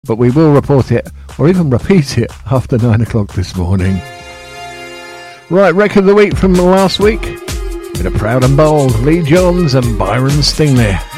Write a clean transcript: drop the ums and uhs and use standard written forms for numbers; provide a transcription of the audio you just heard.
but we will report it, or even repeat it, after 9 o'clock this morning. Right, record of the week from last week. Bit of Proud and Bold, Lee Johns and Byron Stingley.